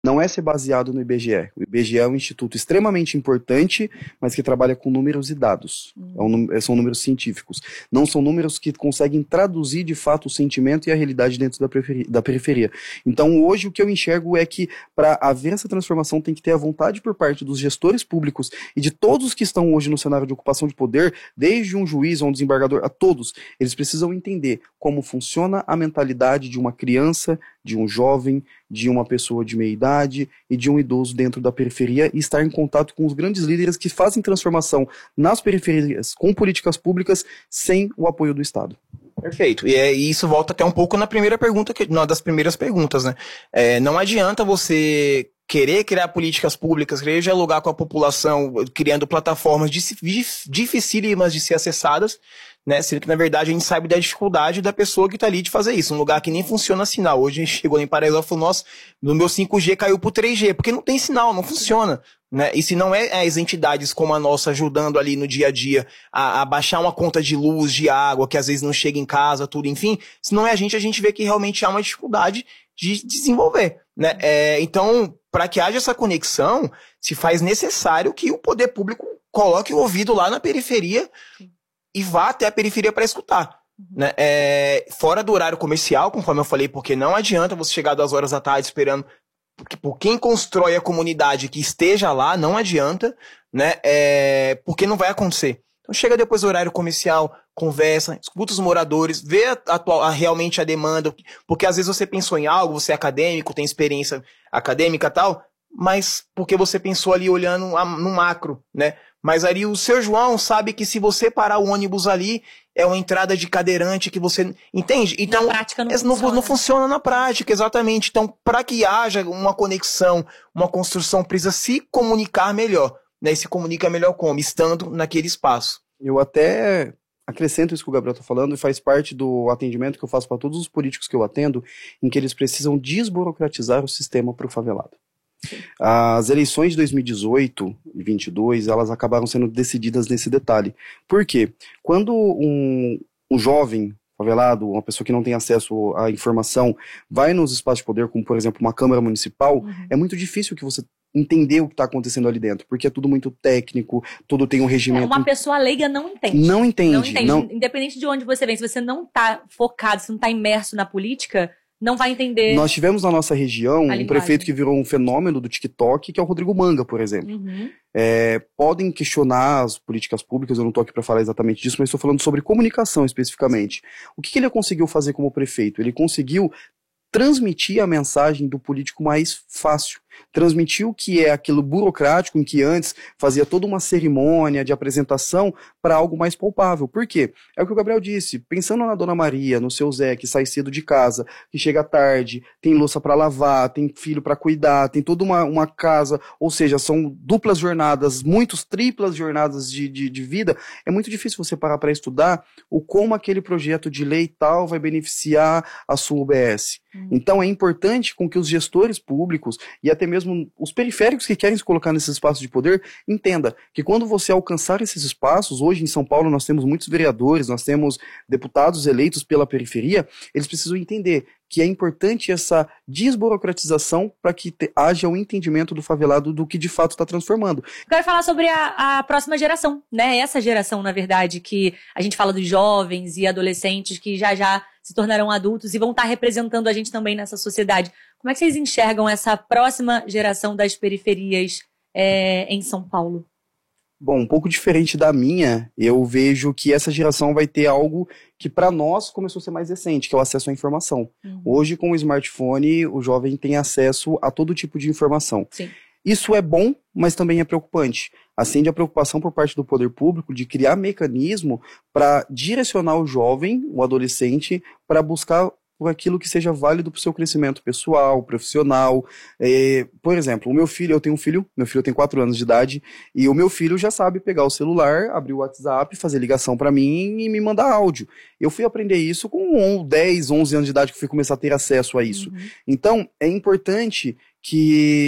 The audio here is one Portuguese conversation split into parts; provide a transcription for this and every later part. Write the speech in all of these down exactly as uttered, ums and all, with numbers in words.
não é ser baseado no I B G E. O I B G E é um instituto extremamente importante, mas que trabalha com números e dados. Uhum. É um, são números científicos. Não são números que conseguem traduzir de fato o sentimento e a realidade dentro da periferia. Da periferia. Então hoje o que eu enxergo é que para haver essa transformação tem que ter a vontade por parte dos gestores públicos e de todos que estão hoje no cenário de ocupação de poder, desde um juiz a um desembargador, a todos, eles precisam entender como funciona a mentalidade de uma criança, de um jovem, de uma pessoa de meia idade e de um idoso dentro da periferia e estar em contato com os grandes líderes que fazem transformação nas periferias com políticas públicas sem o apoio do Estado. Perfeito. E, é, e isso volta até um pouco na primeira pergunta, que, uma das primeiras perguntas, né? É, não adianta você querer criar políticas públicas, querer dialogar com a população, criando plataformas dificílimas de ser acessadas, né? Sendo que, na verdade, a gente sabe da dificuldade da pessoa que está ali de fazer isso. Um lugar que nem funciona sinal. Hoje a gente chegou em Paraisópolis e falou, nossa, no meu cinco G caiu pro três G, porque não tem sinal, não funciona. Né? E se não é as entidades como a nossa ajudando ali no dia a dia a, a baixar uma conta de luz, de água, que às vezes não chega em casa, tudo, enfim, se não é a gente, a gente vê que realmente há uma dificuldade de desenvolver. Né? É, então, para que haja essa conexão, se faz necessário que o poder público coloque o ouvido lá na periferia e vá até a periferia para escutar. Né? É, fora do horário comercial, conforme eu falei, porque não adianta você chegar duas horas da tarde esperando porque por quem constrói a comunidade que esteja lá, não adianta, né? É, porque não vai acontecer. Então chega depois do horário comercial, conversa, escuta os moradores, vê a, a, a, realmente a demanda, porque às vezes você pensou em algo, você é acadêmico, tem experiência acadêmica e tal, mas porque você pensou ali olhando a, no macro, né? Mas ali o seu João sabe que se você parar o ônibus ali, é uma entrada de cadeirante que você... Entende? Então, na prática não, não funciona. Não funciona na prática, exatamente. Então, para que haja uma conexão, uma construção, precisa se comunicar melhor. Né? E se comunica melhor como? Estando naquele espaço. Eu até acrescento isso que o Gabriel está falando, e faz parte do atendimento que eu faço para todos os políticos que eu atendo, em que eles precisam desburocratizar o sistema para o favelado. As eleições de dois mil e dezoito e vinte e dois, elas acabaram sendo decididas nesse detalhe. Por quê? Quando um, um jovem favelado, uma pessoa que não tem acesso à informação, vai nos espaços de poder, como por exemplo uma Câmara Municipal, uhum. é muito difícil que você entender o que está acontecendo ali dentro, porque é tudo muito técnico, tudo tem um regimento... Uma pessoa leiga não entende. Não entende. Não entende. Não... Independente de onde você vem, se você não está focado, se não está imerso na política... não vai entender. Nós tivemos na nossa região um prefeito que virou um fenômeno do TikTok, que é o Rodrigo Manga, por exemplo. Uhum. É, podem questionar as políticas públicas, eu não estou aqui para falar exatamente disso, mas estou falando sobre comunicação especificamente. O que, que ele conseguiu fazer como prefeito? Ele conseguiu transmitir a mensagem do político mais fácil. Transmitir o que é aquilo burocrático em que antes fazia toda uma cerimônia de apresentação para algo mais palpável. Por quê? É o que o Gabriel disse, pensando na Dona Maria, no seu Zé, que sai cedo de casa, que chega tarde, tem louça para lavar, tem filho para cuidar, tem toda uma, uma casa, ou seja, são duplas jornadas, muitos triplas jornadas de, de, de vida, é muito difícil você parar para estudar o como aquele projeto de lei tal vai beneficiar a sua U B S. Hum. Então é importante com que os gestores públicos e até mesmo os periféricos que querem se colocar nesses espaços de poder, entenda que quando você alcançar esses espaços, hoje em São Paulo nós temos muitos vereadores, nós temos deputados eleitos pela periferia, eles precisam entender que é importante essa desburocratização para que te, haja o um entendimento do favelado do que de fato está transformando. Quero falar sobre a, a próxima geração, né? Essa geração, na verdade, que a gente fala dos jovens e adolescentes que já já se tornarão adultos e vão estar representando a gente também nessa sociedade. Como é que vocês enxergam essa próxima geração das periferias é, em São Paulo? Bom, um pouco diferente da minha, eu vejo que essa geração vai ter algo que para nós começou a ser mais recente, que é o acesso à informação. Uhum. Hoje, com o smartphone, o jovem tem acesso a todo tipo de informação. Sim. Isso é bom, mas também é preocupante. Acende a preocupação por parte do poder público de criar mecanismo para direcionar o jovem, o adolescente, para buscar por aquilo que seja válido para o seu crescimento pessoal, profissional. É, por exemplo, o meu filho, eu tenho um filho, meu filho tem quatro anos de idade, e o meu filho já sabe pegar o celular, abrir o WhatsApp, fazer ligação para mim e me mandar áudio. Eu fui aprender isso com dez, onze anos de idade que fui começar a ter acesso a isso. Uhum. Então, é importante que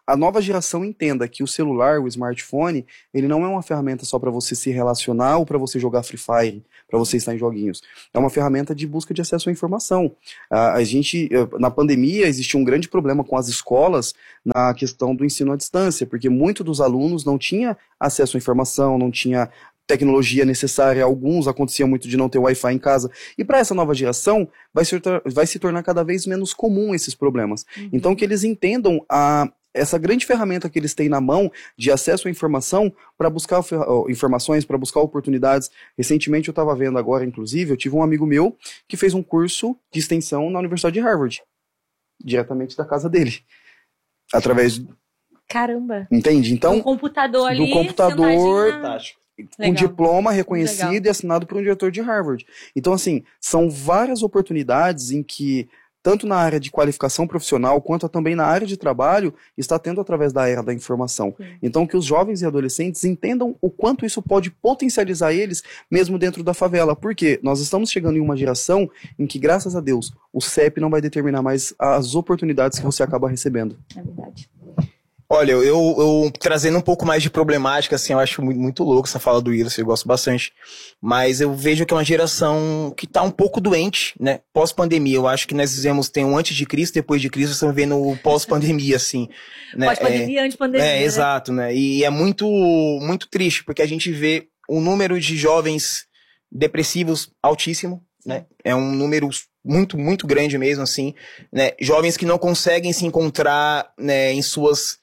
a nova geração entenda que o celular, o smartphone, ele não é uma ferramenta só para você se relacionar ou para você jogar Free Fire, para você estar em joguinhos. É uma ferramenta de busca de acesso à informação. A, a gente, na pandemia, existia um grande problema com as escolas na questão do ensino à distância, porque muitos dos alunos não tinham acesso à informação, não tinha tecnologia necessária, alguns acontecia muito de não ter Wi-Fi em casa, e para essa nova geração vai se, vai se tornar cada vez menos comum esses problemas. Uhum. Então que eles entendam a essa grande ferramenta que eles têm na mão de acesso à informação para buscar informações, para buscar oportunidades. Recentemente eu estava vendo agora, inclusive, eu tive um amigo meu que fez um curso de extensão na Universidade de Harvard, diretamente da casa dele, através... Caramba! Entende? Então, um computador ali, do computador, fantástico. Um Legal. diploma reconhecido Legal. e assinado por um diretor de Harvard. Então, assim, são várias oportunidades em que tanto na área de qualificação profissional, quanto também na área de trabalho, está tendo através da era da informação. Sim. Então, que os jovens e adolescentes entendam o quanto isso pode potencializar eles, mesmo dentro da favela. Porque nós estamos chegando em uma geração em que, graças a Deus, o C E P não vai determinar mais as oportunidades que você acaba recebendo. É verdade. Olha, eu, eu trazendo um pouco mais de problemática, assim, eu acho muito, muito louco essa fala do Wilson, eu gosto bastante. Mas eu vejo que é uma geração que tá um pouco doente, né? Pós-pandemia, eu acho que nós vivemos, tem um antes de Cristo, depois de Cristo, estamos vendo o pós-pandemia, assim. Né? Pós-pandemia, é, antes-pandemia. É, né? exato, né? E é muito, muito triste, porque a gente vê o número de jovens depressivos altíssimo, né? É um número muito, muito grande mesmo, assim, né? Jovens que não conseguem se encontrar, né, em suas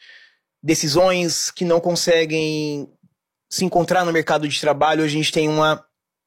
decisões, que não conseguem se encontrar no mercado de trabalho. A gente tem uma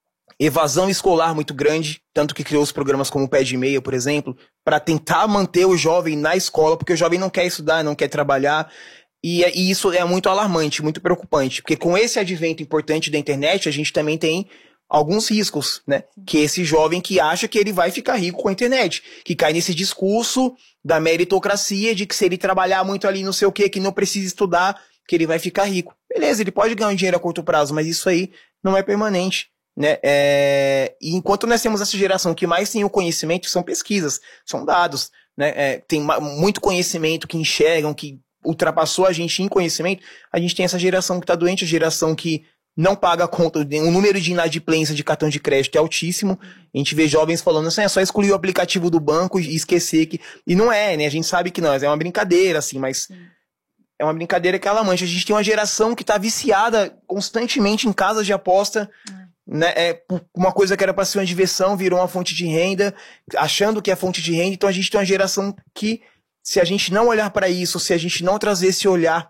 evasão escolar muito grande, tanto que criou os programas como o Pé de Meia, por exemplo, para tentar manter o jovem na escola, porque o jovem não quer estudar, não quer trabalhar, e, e isso é muito alarmante, muito preocupante, porque com esse advento importante da internet, a gente também tem alguns riscos, né? Que esse jovem que acha que ele vai ficar rico com a internet, que cai nesse discurso da meritocracia, de que se ele trabalhar muito ali não sei o que, que não precisa estudar, que ele vai ficar rico. Beleza, ele pode ganhar um dinheiro a curto prazo, mas isso aí não é permanente, né? É... E enquanto nós temos essa geração que mais tem o conhecimento, são pesquisas, são dados, né? É, tem muito conhecimento que enxergam, que ultrapassou a gente em conhecimento, a gente tem essa geração que está doente, a geração que não paga a conta, o número de inadimplência de cartão de crédito é altíssimo. A gente vê jovens falando assim, é só excluir o aplicativo do banco e esquecer que... E não é, né? A gente sabe que não, é uma brincadeira, assim, mas Sim. é uma brincadeira que ela mancha. A gente tem uma geração que tá viciada constantemente em casas de aposta, é. né? É, uma coisa que era para ser uma diversão virou uma fonte de renda, achando que é fonte de renda. Então a gente tem uma geração que, se a gente não olhar para isso, se a gente não trazer esse olhar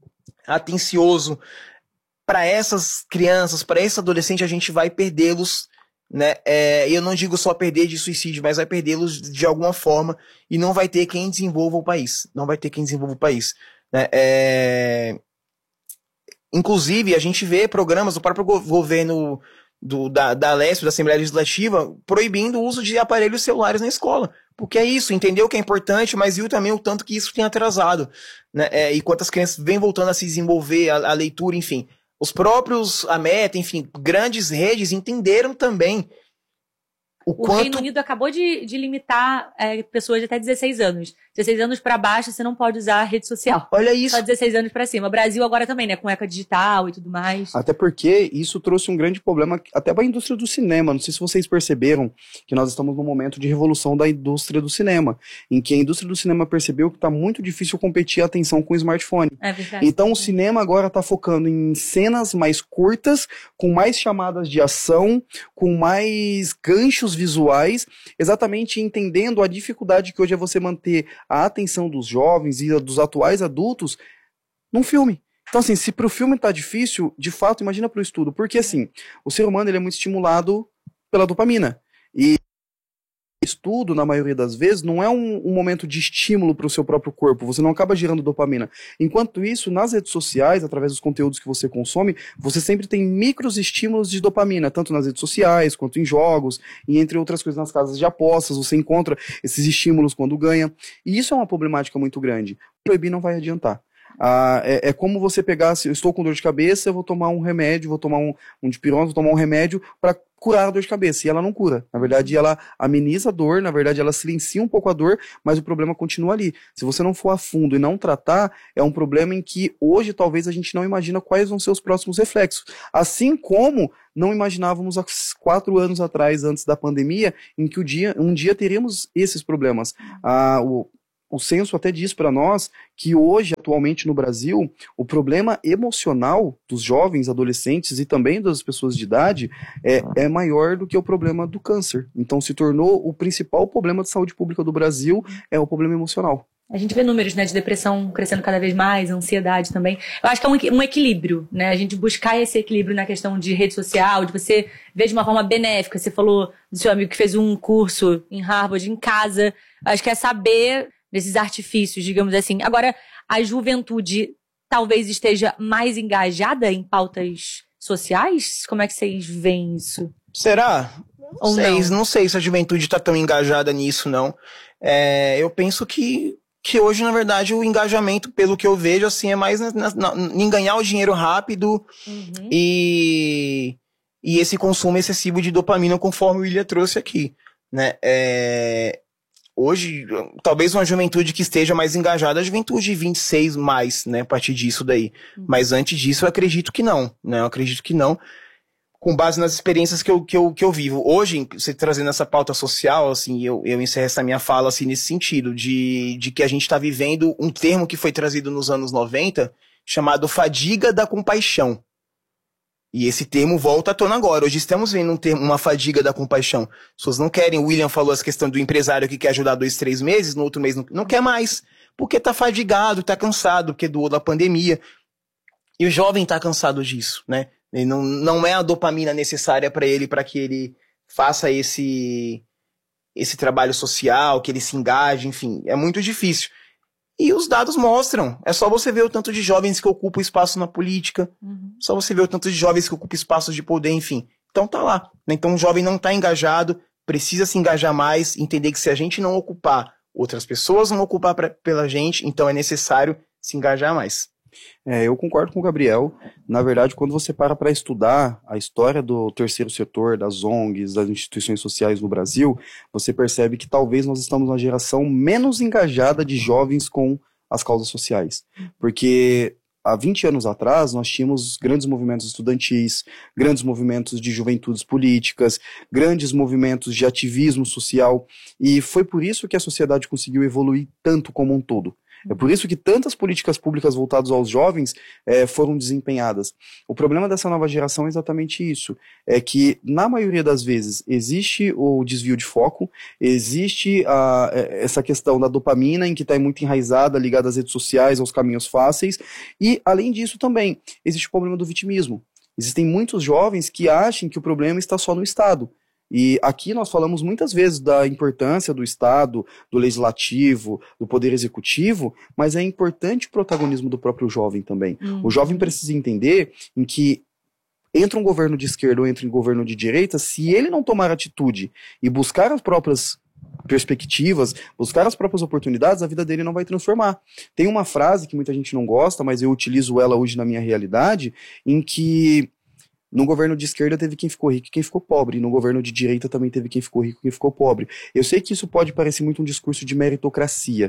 atencioso para essas crianças, para esse adolescente, a gente vai perdê-los, né? É, eu não digo só perder de suicídio, mas vai perdê-los de alguma forma e não vai ter quem desenvolva o país. Não vai ter quem desenvolva o país. Né? É... Inclusive, a gente vê programas do próprio governo do, da, da Leste, da Assembleia Legislativa, proibindo o uso de aparelhos celulares na escola. Porque é isso, entendeu que é importante, mas viu também o tanto que isso tem atrasado. Né? É, e quantas crianças vêm voltando a se desenvolver, a, a leitura, enfim... Os próprios, a Meta, enfim, grandes redes entenderam também o, o quanto... Reino Unido acabou de, de limitar é, pessoas de até dezesseis anos. dezesseis anos para baixo, você não pode usar rede social. Olha isso. Só dezesseis anos para cima. O Brasil agora também, né? Com eca digital e tudo mais. Até porque isso trouxe um grande problema até para a indústria do cinema. Não sei se vocês perceberam que nós estamos num momento de revolução da indústria do cinema, em que a indústria do cinema percebeu que está muito difícil competir a atenção com o smartphone. É verdade. Então o cinema agora está focando em cenas mais curtas, com mais chamadas de ação, com mais ganchos visuais, exatamente entendendo a dificuldade que hoje é você manter a atenção dos jovens e dos atuais adultos num filme. Então, assim, se pro filme tá difícil, de fato, imagina pro estudo. Porque, assim, o ser humano ele é muito estimulado pela dopamina. E estudo, na maioria das vezes, não é um, um momento de estímulo para o seu próprio corpo. Você não acaba gerando dopamina. Enquanto isso, nas redes sociais, através dos conteúdos que você consome, você sempre tem micros estímulos de dopamina, tanto nas redes sociais, quanto em jogos, e entre outras coisas nas casas de apostas, você encontra esses estímulos quando ganha. E isso é uma problemática muito grande. Proibir não vai adiantar. Ah, é, é como você pegar, se eu estou com dor de cabeça, eu vou tomar um remédio, vou tomar um, um dipirona, vou tomar um remédio para curar a dor de cabeça, e ela não cura. Na verdade, ela ameniza a dor, na verdade, ela silencia um pouco a dor, mas o problema continua ali. Se você não for a fundo e não tratar, é um problema em que hoje talvez a gente não imagina quais vão ser os próximos reflexos. Assim como não imaginávamos há quatro anos atrás, antes da pandemia, em que o dia, um dia teríamos esses problemas. Ah, o O censo até diz para nós que hoje, atualmente no Brasil, o problema emocional dos jovens, adolescentes e também das pessoas de idade é, é maior do que o problema do câncer. Então se tornou o principal problema de saúde pública do Brasil, é o problema emocional. A gente vê números, né, de depressão crescendo cada vez mais, ansiedade também. Eu acho que é um, um equilíbrio, né? A gente buscar esse equilíbrio na questão de rede social, de você ver de uma forma benéfica. Você falou do seu amigo que fez um curso em Harvard, em casa. Acho que é saber desses artifícios, digamos assim. Agora, a juventude talvez esteja mais engajada em pautas sociais? Como é que vocês veem isso? Será? Não, Ou sei, não? não sei se a juventude está tão engajada nisso, não. É, eu penso que, que hoje, na verdade, o engajamento, pelo que eu vejo, assim, é mais na, na, em ganhar o dinheiro rápido Uhum. e, e esse consumo excessivo de dopamina, conforme o William trouxe aqui, né? É... Hoje, talvez uma juventude que esteja mais engajada, a juventude de vinte e seis mais, né, a partir disso daí. Uhum. Mas antes disso, eu acredito que não, né, eu acredito que não, com base nas experiências que eu, que eu, que eu vivo. Hoje, você trazendo essa pauta social, assim, eu, eu encerro essa minha fala, assim, nesse sentido, de, de que a gente está vivendo um termo que foi trazido nos anos noventa, chamado fadiga da compaixão. E esse termo volta à tona agora. Hoje estamos vendo um termo, uma fadiga da compaixão. As pessoas não querem, o William falou essa questão do empresário que quer ajudar dois, três meses, no outro mês não, não quer mais, porque tá fadigado, tá cansado, porque doou da pandemia. E o jovem tá cansado disso, né? Ele não, não é a dopamina necessária para ele, para que ele faça esse, esse trabalho social, que ele se engaje, enfim, é muito difícil. E os dados mostram. É só você ver o tanto de jovens que ocupam espaço na política. Uhum. Só você ver o tanto de jovens que ocupam espaços de poder, enfim. Então tá lá. Então o jovem não tá engajado, precisa se engajar mais, entender que se a gente não ocupar, outras pessoas vão ocupar pra, pela gente, então é necessário se engajar mais. É, eu concordo com o Gabriel. Na verdade, quando você para para estudar a história do terceiro setor, das O N Gs, das instituições sociais no Brasil, você percebe que talvez nós estamos na geração menos engajada de jovens com as causas sociais. Porque há vinte anos atrás, nós tínhamos grandes movimentos estudantis, grandes movimentos de juventudes políticas, grandes movimentos de ativismo social, e foi por isso que a sociedade conseguiu evoluir tanto como um todo. É por isso que tantas políticas públicas voltadas aos jovens é, foram desempenhadas. O problema dessa nova geração é exatamente isso. É que, na maioria das vezes, existe o desvio de foco, existe a, essa questão da dopamina, em que está muito enraizada, ligada às redes sociais, aos caminhos fáceis. E, além disso, também, existe o problema do vitimismo. Existem muitos jovens que acham que o problema está só no Estado. E aqui nós falamos muitas vezes da importância do Estado, do Legislativo, do Poder Executivo, mas é importante o protagonismo do próprio jovem também. Uhum. O jovem precisa entender em que entra um governo de esquerda ou entra um governo de direita, se ele não tomar atitude e buscar as próprias perspectivas, buscar as próprias oportunidades, a vida dele não vai transformar. Tem uma frase que muita gente não gosta, mas eu utilizo ela hoje na minha realidade, em que no governo de esquerda teve quem ficou rico e quem ficou pobre. No governo de direita também teve quem ficou rico e quem ficou pobre. Eu sei que isso pode parecer muito um discurso de meritocracia,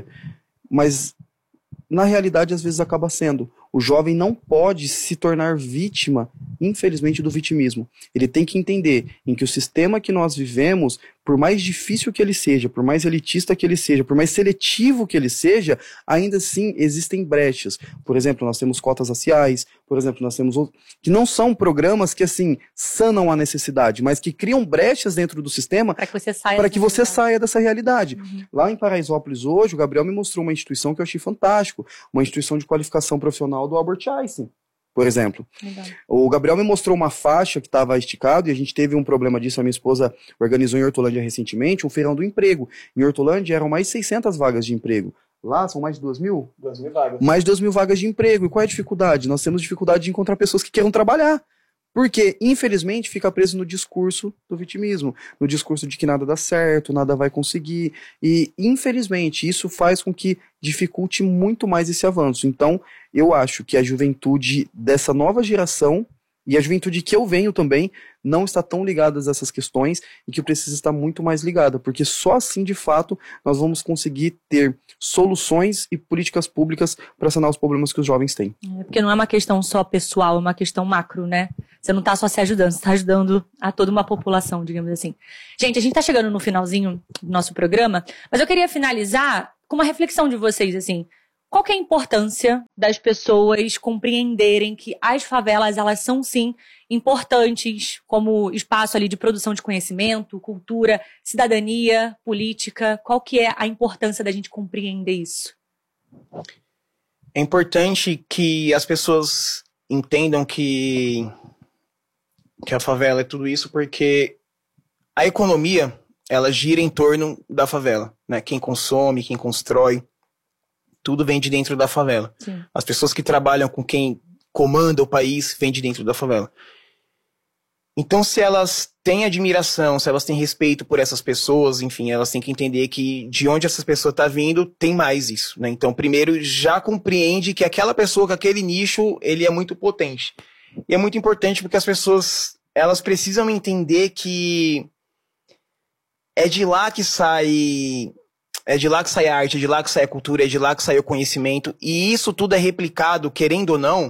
mas na realidade às vezes acaba sendo. O jovem não pode se tornar vítima, infelizmente, do vitimismo. Ele tem que entender em que o sistema que nós vivemos, por mais difícil que ele seja, por mais elitista que ele seja, por mais seletivo que ele seja, ainda assim existem brechas. Por exemplo, nós temos cotas raciais, por exemplo, nós temos outros, que não são programas que, assim, sanam a necessidade, mas que criam brechas dentro do sistema para que você saia, para que você saia dessa realidade. Uhum. Lá em Paraisópolis hoje, o Gabriel me mostrou uma instituição que eu achei fantástico, uma instituição de qualificação profissional do Albert Einstein, por exemplo. Legal. O Gabriel me mostrou uma faixa que estava esticado e a gente teve um problema disso. A minha esposa organizou em Hortolândia recentemente um feirão do emprego. Em Hortolândia eram mais de seiscentas vagas de emprego. Lá são mais de duas mil? duas mil vagas. Mais de duas mil vagas de emprego. E qual é a dificuldade? Nós temos dificuldade de encontrar pessoas que queiram trabalhar. Porque, infelizmente, fica preso no discurso do vitimismo, no discurso de que nada dá certo, nada vai conseguir, e, infelizmente, isso faz com que dificulte muito mais esse avanço. Então, eu acho que a juventude dessa nova geração, e a juventude que eu venho também, não está tão ligada a essas questões e que precisa estar muito mais ligada, porque só assim, de fato, nós vamos conseguir ter soluções e políticas públicas para sanar os problemas que os jovens têm. É porque não é uma questão só pessoal, é uma questão macro, né? Você não está só se ajudando, você está ajudando a toda uma população, digamos assim. Gente, a gente está chegando no finalzinho do nosso programa, mas eu queria finalizar com uma reflexão de vocês, assim. Qual que é a importância das pessoas compreenderem que as favelas, elas são sim importantes como espaço ali de produção de conhecimento, cultura, cidadania, política? Qual que é a importância da gente compreender isso? É importante que as pessoas entendam que, que a favela é tudo isso, porque a economia, ela gira em torno da favela, né? Quem consome, quem constrói, tudo vem de dentro da favela. Sim. As pessoas que trabalham com quem comanda o país vêm de dentro da favela. Então, se elas têm admiração, se elas têm respeito por essas pessoas, enfim, elas têm que entender que de onde essa pessoa está vindo, tem mais isso, né? Então, primeiro, já compreende que aquela pessoa, que aquele nicho, ele é muito potente. E é muito importante porque as pessoas, elas precisam entender que é de lá que sai... É de lá que sai a arte, é de lá que sai a cultura, é de lá que sai o conhecimento. E isso tudo é replicado, querendo ou não,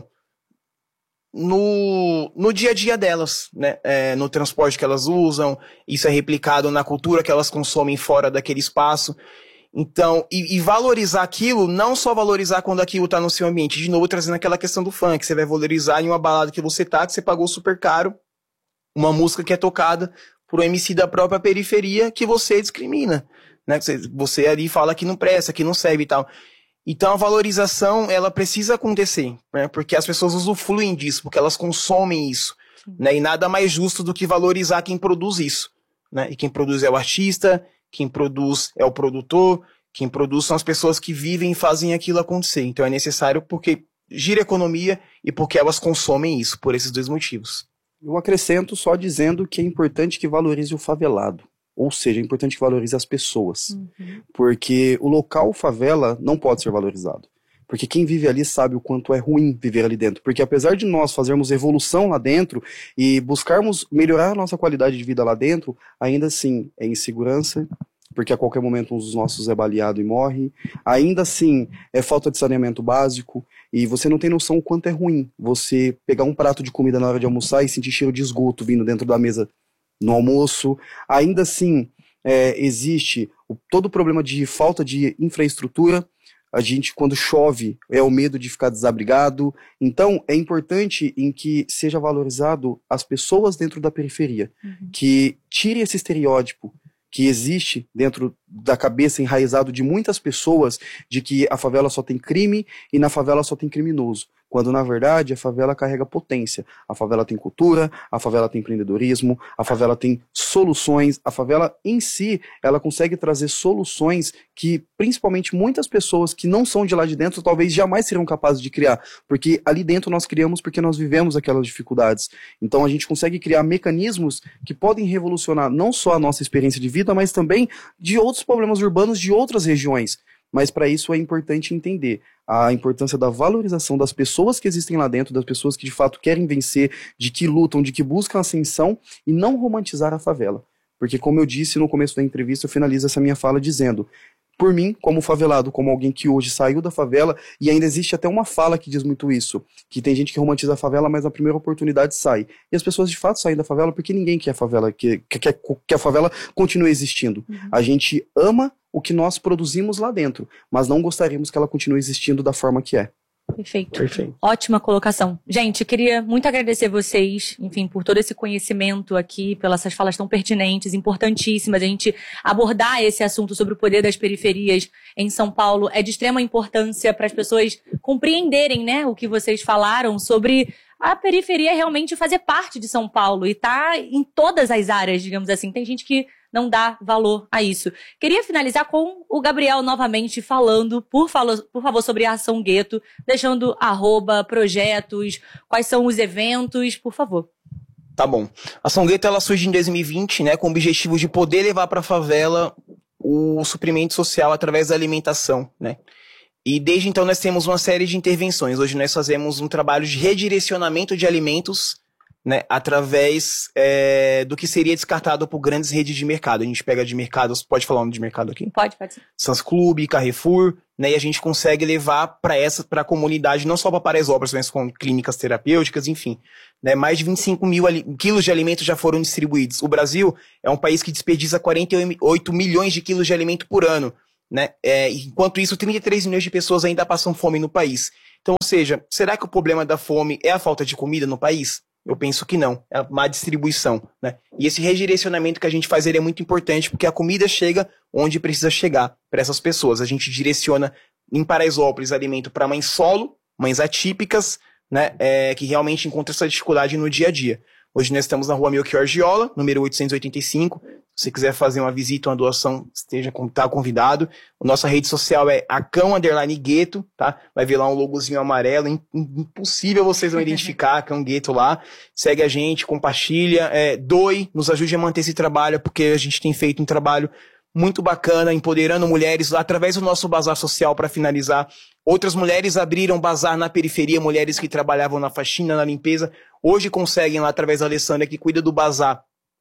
no, no dia a dia delas, né? É, no transporte que elas usam, isso é replicado na cultura que elas consomem fora daquele espaço. Então, e, e valorizar aquilo, não só valorizar quando aquilo está no seu ambiente. De novo, trazendo aquela questão do funk. Você vai valorizar em uma balada que você tá, que você pagou super caro, uma música que é tocada por um M C da própria periferia que você discrimina. Né? Você, você ali fala que não presta, que não serve e tal. Então a valorização, ela precisa acontecer, né? Porque as pessoas usufruem disso, porque elas consomem isso, né? E nada mais justo do que valorizar quem produz isso, né? E quem produz é o artista, quem produz é o produtor, quem produz são as pessoas que vivem e fazem aquilo acontecer. Então é necessário porque gira a economia e porque elas consomem isso, por esses dois motivos. Eu acrescento só dizendo que é importante que valorize o favelado. Ou seja, é importante que valorize as pessoas. Uhum. Porque o local favela não pode ser valorizado. Porque quem vive ali sabe o quanto é ruim viver ali dentro. Porque apesar de nós fazermos evolução lá dentro e buscarmos melhorar a nossa qualidade de vida lá dentro, ainda assim é insegurança, porque a qualquer momento um dos nossos é baleado e morre. Ainda assim é falta de saneamento básico. E você não tem noção o quanto é ruim você pegar um prato de comida na hora de almoçar e sentir cheiro de esgoto vindo dentro da mesa no almoço. Ainda assim, é, existe o, todo o problema de falta de infraestrutura. A gente, quando chove, é o medo de ficar desabrigado. Então, é importante em que seja valorizado as pessoas dentro da periferia, uhum. que tire esse estereótipo que existe dentro da cabeça enraizado de muitas pessoas de que a favela só tem crime e na favela só tem criminoso. Quando, na verdade, a favela carrega potência. A favela tem cultura, a favela tem empreendedorismo, a favela tem soluções. A favela, em si, ela consegue trazer soluções que, principalmente, muitas pessoas que não são de lá de dentro, talvez jamais serão capazes de criar. Porque ali dentro nós criamos porque nós vivemos aquelas dificuldades. Então, a gente consegue criar mecanismos que podem revolucionar não só a nossa experiência de vida, mas também de outros problemas urbanos de outras regiões. Mas para isso é importante entender a importância da valorização das pessoas que existem lá dentro, das pessoas que de fato querem vencer, de que lutam, de que buscam ascensão e não romantizar a favela. Porque como eu disse no começo da entrevista, eu finalizo essa minha fala dizendo, por mim, como favelado, como alguém que hoje saiu da favela, e ainda existe até uma fala que diz muito isso, que tem gente que romantiza a favela, mas na primeira oportunidade sai. E as pessoas de fato saem da favela porque ninguém quer a favela, que, que, que a favela continue existindo. Uhum. A gente ama o que nós produzimos lá dentro, mas não gostaríamos que ela continue existindo da forma que é. Perfeito. Perfeito. Ótima colocação. Gente, eu queria muito agradecer vocês, enfim, por todo esse conhecimento aqui, pelas essas falas tão pertinentes, importantíssimas. A gente abordar esse assunto sobre o poder das periferias em São Paulo é de extrema importância para as pessoas compreenderem, né, o que vocês falaram sobre a periferia realmente fazer parte de São Paulo e tá em todas as áreas, digamos assim. Tem gente que não dá valor a isso. Queria finalizar com o Gabriel novamente falando, por, falo, por favor, sobre a Ação Gueto, deixando arroba, projetos, quais são os eventos, por favor. Tá bom. A Ação Gueto, ela surge em dois mil e vinte, né, com o objetivo de poder levar para a favela o suprimento social através da alimentação, né? E desde então nós temos uma série de intervenções. Hoje nós fazemos um trabalho de redirecionamento de alimentos, né, através é, do que seria descartado por grandes redes de mercado. A gente pega de mercados, pode falar o nome de mercado aqui? Pode, pode ser. Sam's Club, Carrefour, né, e a gente consegue levar para essa, para a comunidade, não só para Paraisópolis, mas com clínicas terapêuticas, enfim. Né, mais de vinte e cinco mil quilos de alimentos já foram distribuídos. O Brasil é um país que desperdiça quarenta e oito milhões de quilos de alimento por ano. Né? É, enquanto isso, trinta e três milhões de pessoas ainda passam fome no país. Então, ou seja, será que o problema da fome é a falta de comida no país? Eu penso que não, é a má distribuição, né? E esse redirecionamento que a gente faz ele é muito importante, porque a comida chega onde precisa chegar para essas pessoas. A gente direciona em Paraisópolis alimento para mães solo, mães atípicas, né? É, que realmente encontram essa dificuldade no dia a dia. Hoje nós estamos na rua Melchior Giola, número oitocentos e oitenta e cinco. Se você quiser fazer uma visita, uma doação, esteja tá convidado. A nossa rede social é Acão Underline Gueto, tá? Vai ver lá um logozinho amarelo, impossível vocês não identificar, Acão Gueto lá. Segue a gente, compartilha, é, doe, nos ajude a manter esse trabalho, porque a gente tem feito um trabalho muito bacana, empoderando mulheres lá através do nosso bazar social. Para finalizar, outras mulheres abriram bazar na periferia, mulheres que trabalhavam na faxina, na limpeza, hoje conseguem lá através da Alessandra, que cuida do bazar,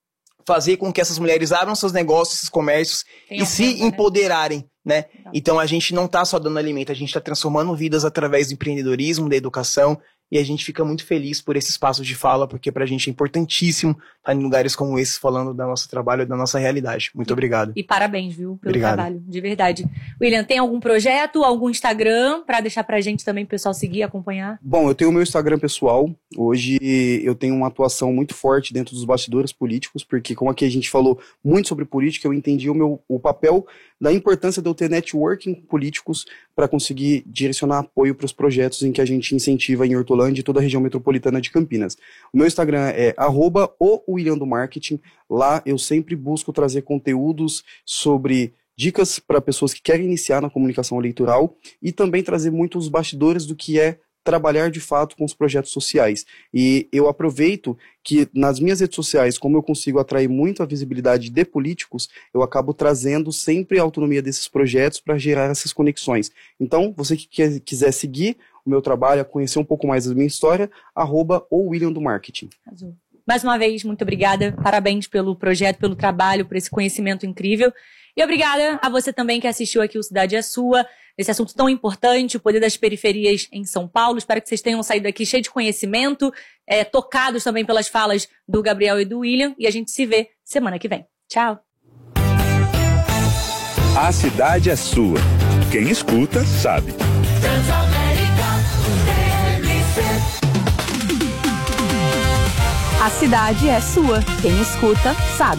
fazer com que essas mulheres abram seus negócios, esses comércios Tem e um se tempo, empoderarem, né? né? Então a gente não está só dando alimento, a gente está transformando vidas através do empreendedorismo, da educação, e a gente fica muito feliz por esse espaço de fala, porque pra gente é importantíssimo estar em lugares como esse, falando do nosso trabalho e da nossa realidade. Muito obrigado. E parabéns, viu, pelo Obrigado. trabalho, de verdade. William, tem algum projeto, algum Instagram, pra deixar pra gente também, o pessoal seguir, acompanhar? Bom, eu tenho o meu Instagram pessoal. Hoje eu tenho uma atuação muito forte dentro dos bastidores políticos, porque como aqui a gente falou muito sobre política, eu entendi o, meu, o papel da importância de eu ter networking políticos para conseguir direcionar apoio para os projetos em que a gente incentiva em Hortolândia e toda a região metropolitana de Campinas. O meu Instagram é arroba o William do Marketing. Lá eu sempre busco trazer conteúdos sobre dicas para pessoas que querem iniciar na comunicação eleitoral e também trazer muitos bastidores do que é trabalhar de fato com os projetos sociais. E eu aproveito que nas minhas redes sociais, como eu consigo atrair muito a visibilidade de políticos, eu acabo trazendo sempre a autonomia desses projetos para gerar essas conexões. Então, você que quer, quiser seguir o meu trabalho, conhecer um pouco mais da minha história, arroba o William do Marketing. Azul. Mais uma vez, muito obrigada. Parabéns pelo projeto, pelo trabalho, por esse conhecimento incrível. E obrigada a você também que assistiu aqui o Cidade é Sua, esse assunto tão importante, o poder das periferias em São Paulo. Espero que vocês tenham saído daqui cheio de conhecimento, é, tocados também pelas falas do Gabriel e do William. E a gente se vê semana que vem. Tchau! A cidade é sua. Quem escuta, sabe. A cidade é sua. Quem escuta, sabe.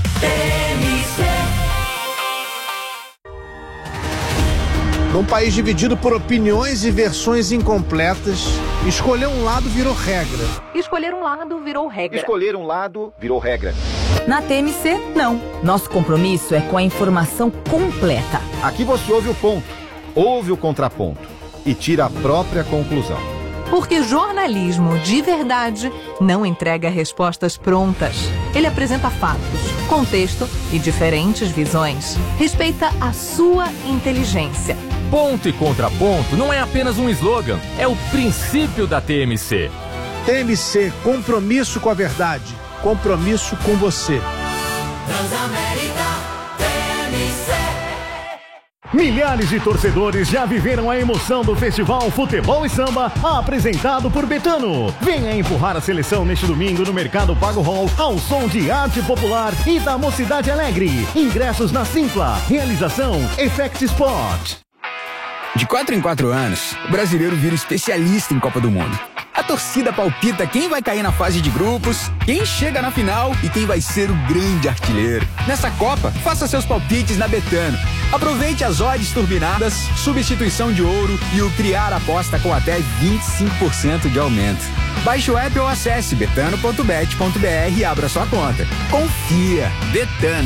Num país dividido por opiniões e versões incompletas, escolher um lado virou regra. Escolher um lado virou regra. Escolher um lado virou regra. Na T M C, não. Nosso compromisso é com a informação completa. Aqui você ouve o ponto, ouve o contraponto e tira a própria conclusão. Porque jornalismo de verdade não entrega respostas prontas. Ele apresenta fatos, contexto e diferentes visões. Respeita a sua inteligência. Ponto e contraponto não é apenas um slogan, é o princípio da T M C. T M C, compromisso com a verdade, compromisso com você. Transamérica T M C. Milhares de torcedores já viveram a emoção do Festival Futebol e Samba, apresentado por Betano. Venha empurrar a seleção neste domingo no Mercado Pago Hall, ao som de arte popular e da Mocidade Alegre. Ingressos na Simpla. Realização Effect Sport. De quatro em quatro anos, o brasileiro vira especialista em Copa do Mundo. A torcida palpita quem vai cair na fase de grupos, quem chega na final e quem vai ser o grande artilheiro. Nessa Copa, faça seus palpites na Betano. Aproveite as odds turbinadas, substituição de ouro e o criar aposta com até vinte e cinco por cento de aumento. Baixe o app ou acesse betano ponto bet ponto br e abra sua conta. Confia. Betano.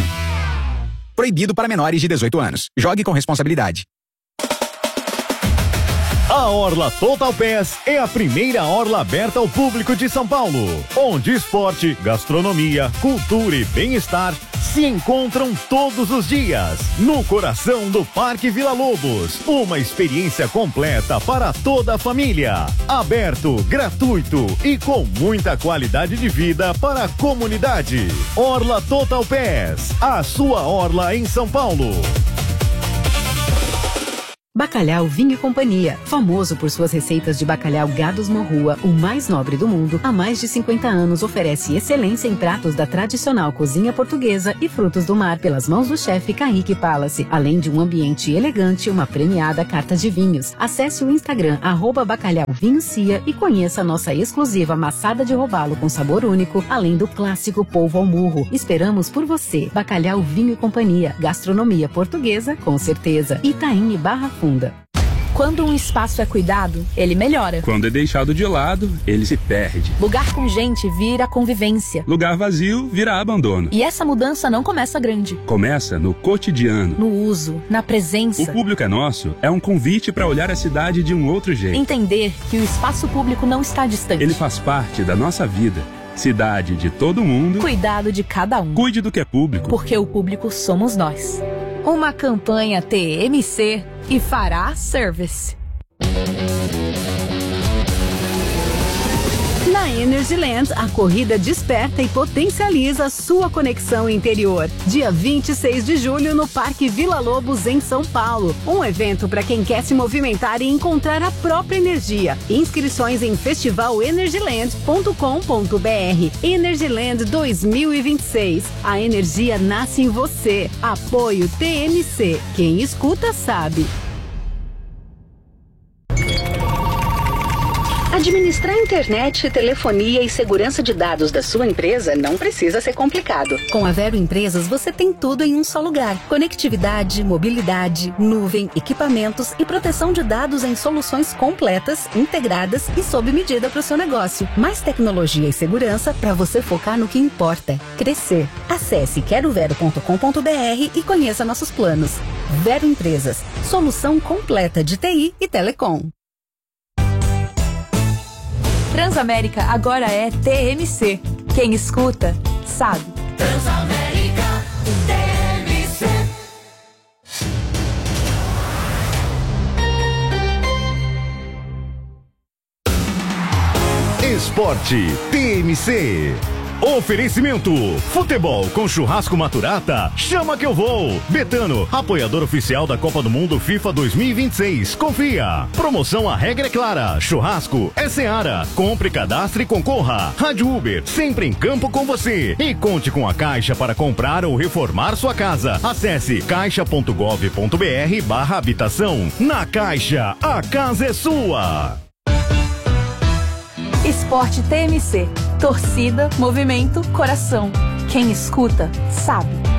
Proibido para menores de dezoito anos. Jogue com responsabilidade. A Orla Total Pass é a primeira orla aberta ao público de São Paulo, onde esporte, gastronomia, cultura e bem-estar se encontram todos os dias, no coração do Parque Vila Lobos. Uma experiência completa para toda a família. Aberto, gratuito e com muita qualidade de vida para a comunidade. Orla Total Pass, a sua orla em São Paulo. Bacalhau Vinho e Companhia, famoso por suas receitas de bacalhau Gados Morrua, o mais nobre do mundo, há mais de cinquenta anos oferece excelência em pratos da tradicional cozinha portuguesa e frutos do mar pelas mãos do chefe Kaique Palace, além de um ambiente elegante e uma premiada carta de vinhos. Acesse o Instagram, arroba Bacalhau Vinho Cia e conheça a nossa exclusiva maçada de robalo com sabor único, além do clássico polvo ao murro. Esperamos por você. Bacalhau Vinho e Companhia, gastronomia portuguesa com certeza. Itaim e Barra Funda. Quando um espaço é cuidado, ele melhora. Quando é deixado de lado, ele se perde. Lugar com gente vira convivência. Lugar vazio vira abandono. E essa mudança não começa grande. Começa no cotidiano. No uso, na presença. O Público é Nosso é um convite para olhar a cidade de um outro jeito. Entender que o espaço público não está distante. Ele faz parte da nossa vida. Cidade de todo mundo. Cuidado de cada um. Cuide do que é público. Porque o público somos nós. Uma campanha T M C e Fará Service. Na Energyland, a corrida desperta e potencializa sua conexão interior. Dia vinte e seis de julho no Parque Vila Lobos, em São Paulo. Um evento para quem quer se movimentar e encontrar a própria energia. Inscrições em festival energyland ponto com ponto br. Energyland dois mil e vinte e seis. A energia nasce em você. Apoio T M C. Quem escuta sabe. Administrar internet, telefonia e segurança de dados da sua empresa não precisa ser complicado. Com a Vero Empresas, você tem tudo em um só lugar. Conectividade, mobilidade, nuvem, equipamentos e proteção de dados em soluções completas, integradas e sob medida para o seu negócio. Mais tecnologia e segurança para você focar no que importa: crescer. Acesse quero vero ponto com ponto br e conheça nossos planos. Vero Empresas, solução completa de T I e telecom. Transamérica agora é T M C. Quem escuta, sabe. Transamérica T M C. Esporte T M C. Oferecimento: futebol com churrasco Maturata. Chama que eu vou. Betano, apoiador oficial da Copa do Mundo FIFA dois mil e vinte e seis. Confia. Promoção A Regra é Clara. Churrasco é Seara. Compre, cadastre e concorra. Rádio Uber, sempre em campo com você. E conte com a Caixa para comprar ou reformar sua casa. Acesse caixa ponto gov ponto br barra habitação. Na Caixa, a casa é sua. Esporte T M C. Torcida, movimento, coração. Quem escuta, sabe.